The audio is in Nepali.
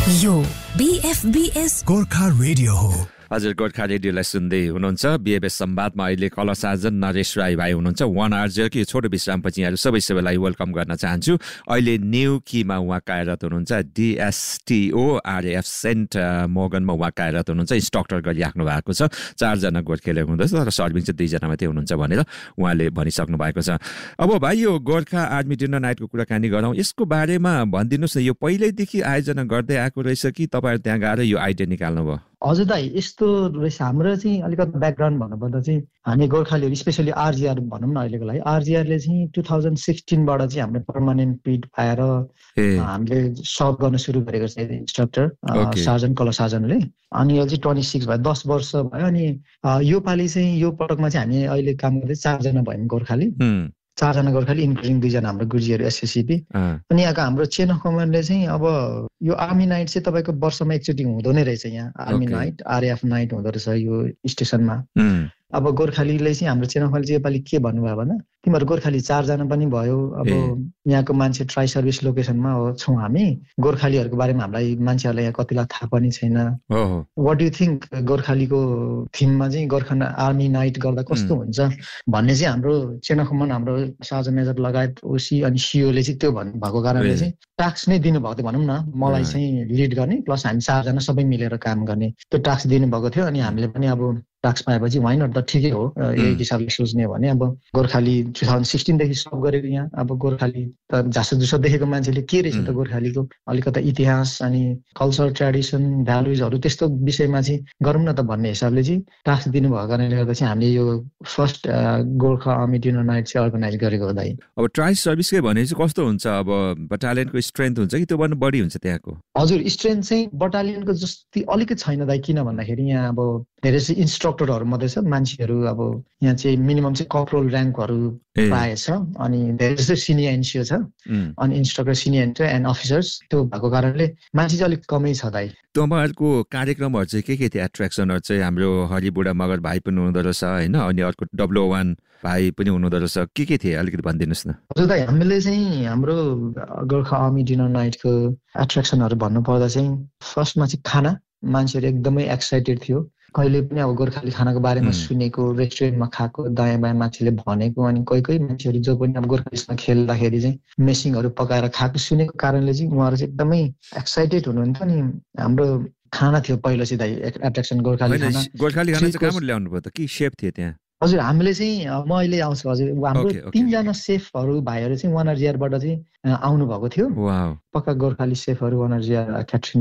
यो BFBS गोर्खा रेडियो हो। हजुर, गोर्खा रेडियोलाई सुन्दै हुनुहुन्छ। BFBS संवादमा अहिले कला साजन नरेश राई भाइ हुनुहुन्छ। 1 आवर्सको यो छोटो विश्रामपछि यहाँहरू सबैलाई वेलकम गर्न चाहन्छु। अहिले न्युकीमा उहाँ कार्यरत हुनुहुन्छ। DSTO RAF सेन्ट मोर्गनमा उहाँ कार्यरत हुनुहुन्छ। इन्स्ट्रक्टर गरिराख्नु भएको छ। 4 जना गोर्खेले हुँदैछ, तर सर्भिङ चाहिँ 2 जना मात्रै हुनुहुन्छ भनेर उहाँले भनिसक्नु भएको छ। अब भाइ, यो गोर्खा आर्मी डिनर नाइटको कुराकानी गरौँ। यसको बारेमा भनिदिनुहोस् न, यो पहिल्यैदेखि आयोजना गर्दै आएको रहेछ कि तपाईँहरू त्यहाँ गएर यो आइडिया निकाल्नु भयो? हजुर दाइ, यस्तो रहेछ। हाम्रो चाहिँ अलिकति ब्याकग्राउन्ड भन्नुपर्दा चाहिँ हामी गोर्खालीहरू स्पेसली RGR भनौँ न अहिलेको लागि, RGRले चाहिँ 2016बाट चाहिँ हाम्रो पर्मानेन्ट पिड पाएर हामीले सर्भ गर्न सुरु गरेको छ इन्स्ट्रक्टर सार्जन कला सार्जनले। अनि यो चाहिँ 26 भयो, 10 वर्ष भयो। अनि यो पालि चाहिँ यो पटकमा चाहिँ हामी अहिले काम गर्दै 4 जना भयौँ गोर्खाली। 4 जना गोर्खाली इन्क्लुडिङ 2 जना हाम्रो गुर्जीहरू SSCP। अनि यहाँको हाम्रो चेन अफ कमान्डले चाहिँ अब यो आर्मी नाइट चाहिँ तपाईँको वर्षमा एकचोटि हुँदो नै रहेछ। यहाँ आर्मी नाइट RAF नाइट हुँदो रहेछ यो स्टेसनमा। अब गोर्खालीले चाहिँ हाम्रो चेन अफले चाहिँ योपालि के भन्नुभयो भन्दा, तिमीहरू गोर्खाली 4 जना पनि भयो। अब यहाँको मान्छे ट्राई सर्भिस लोकेसनमा छौँ हामी। गोर्खालीहरूको बारेमा हामीलाई मान्छेहरूलाई यहाँ कतिलाई थाहा पनि छैन। वाट डु थिङ्क गोर्खालीको थिममा चाहिँ गोर्खा आर्मी नाइट गर्दा कस्तो हुन्छ भन्ने चाहिँ हाम्रो चेन अफ कमान्ड, हाम्रो सार्जन मेजर लगायत OC अनि CO ले चाहिँ त्यो भन्नुभएको कारणले चाहिँ टास्क नै दिनुभएको थियो भनौँ न, मलाई चाहिँ लिड गर्ने प्लस हामी 4 जना सबै मिलेर काम गर्ने त्यो टास्क दिनुभएको थियो। अनि हामीले पनि अब टास्क पाएपछि वाइ नट त ठिकै हो, यही हिसाबले सोच्ने भने अब गोर्खाली 2016देखि सर्भ गरेको यहाँ। अब गोर्खाली त झाँसो देखेको मान्छेले के रहेछ त गोर्खालीको अलिकता इतिहास अनि कल्चर ट्रेडिसन भ्यालुजहरू त्यस्तो विषयमा चाहिँ गरौँ न त भन्ने हिसाबले चाहिँ टास्क दिनुभएको कारणले गर्दा चाहिँ हामीले यो first Gorkha army dinner night चाहिँ अर्गनाइज गरेको हो दाइ। अब ट्राई सर्भिसकै भने चाहिँ कस्तो हुन्छ? अब बटालियनको स्ट्रेन्थ हुन्छ कि त्यो भन्नु बढी हुन्छ त्यहाँको? हजुर, स्ट्रेन्थ चाहिँ बटालियनको जस्तै अलिकति छैन दाइ। किन भन्दाखेरि यहाँ अब धेरै चाहिँ इन्स्ट्रक्टरहरू मात्रै छ मान्छेहरू। अब यहाँ चाहिँ मिनिमम चाहिँ कप्रोल ऱ्याङ्कहरू प्रायः छ। अनि धेरै जस्तो सिनियर NCO छ अनि instructor senior NCO and officers. त्यो भएको कारणले मान्छे चाहिँ अलिक कमै छ दाइ। तपाईँहरूको कार्यक्रमहरू चाहिँ के थियो? एट्र्याक्सनहरू चाहिँ हाम्रो हरिबुढा मगर भाइ पनि हुँदो रहेछ होइन, अनि अर्को 001 भाइ पनि हुनुहुँदो रहेछ। के थियो अलिकति भनिदिनुहोस् न। हजुर दाइ, हामीले चाहिँ हाम्रो गोर्खा आर्मी डिनर नाइटको एट्र्याक्सनहरू भन्नुपर्दा चाहिँ फर्स्टमा चाहिँ खाना। मान्छेहरू एकदमै एक्साइटेड थियो। कहिले पनि अब गोर्खाली खानाको बारेमा सुनेको, रेस्टुरेन्टमा खाएको, दायाँ बायाँ मान्छेले भनेको, अनि कोही मान्छेहरू जो पनि अब गोर्खालीसँग खेल्दाखेरि चाहिँ मेसिङहरू पकाएर खाएको सुनेको कारणले चाहिँ उहाँहरू चाहिँ एकदमै एक्साइटेड हुनुहुन्थ्यो। अनि हाम्रो खाना थियो पहिलो चाहिँ दाइ एट्र्याक्सन गोर्खाली खाना। गोर्खाली खाना चाहिँ कहाँबाट ल्याउनु भयो त? के सेफ थियो त्यहाँ? हजुर, हामीले चाहिँ म अहिले आउँछु। हजुर, हाम्रो 3 जना सेफहरू भाइहरू चाहिँ 1 RGRबाट चाहिँ आउनु भएको थियो। पक्का गोर्खाली सेफहरू 1 RGR क्याटरिङ